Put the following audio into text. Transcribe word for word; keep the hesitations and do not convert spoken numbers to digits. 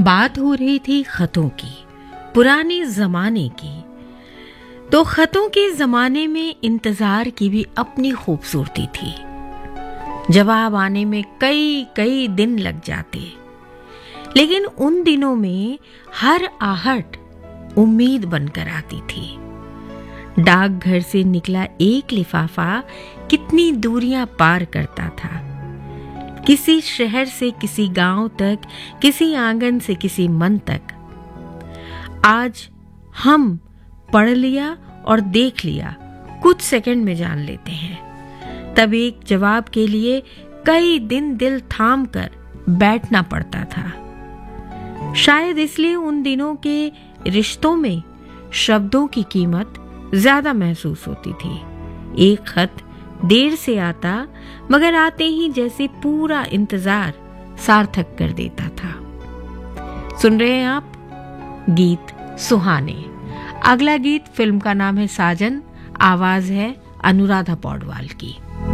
बात हो रही थी खतों की, पुराने जमाने की। तो खतों के जमाने में इंतजार की भी अपनी खूबसूरती थी। जवाब आने में कई कई दिन लग जाते, लेकिन उन दिनों में हर आहट उम्मीद बनकर आती थी। डाकघर से निकला एक लिफाफा कितनी दूरियां पार करता था, किसी शहर से किसी गांव तक, किसी आंगन से किसी मन तक। आज हम पढ़ लिया और देख लिया, कुछ सेकंड में जान लेते हैं। तब एक जवाब के लिए कई दिन दिल थाम कर बैठना पड़ता था। शायद इसलिए उन दिनों के रिश्तों में शब्दों की कीमत ज्यादा महसूस होती थी। एक खत देर से आता, मगर आते ही जैसे पूरा इंतजार सार्थक कर देता था। सुन रहे हैं आप गीत सुहाने। अगला गीत, फिल्म का नाम है साजन, आवाज है अनुराधा पौडवाल की।